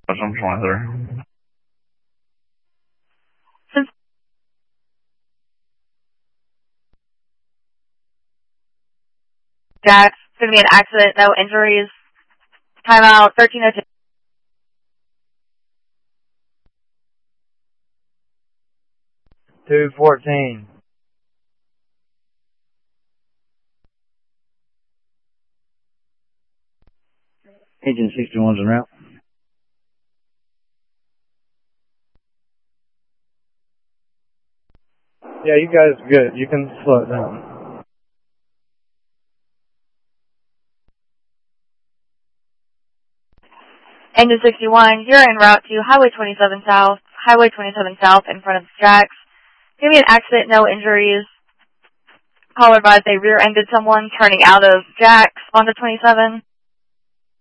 I'm 23. Jax, it's going to be an accident, no injuries. Timeout, 13:02. 2:14. Agent 61's en route. Yeah, you guys are good. You can slow it down. Engine 61, you're en route to Highway 27 South. Highway 27 South in front of Jax. Going to be an accident, no injuries. Caller advised they rear-ended someone turning out of Jax onto 27.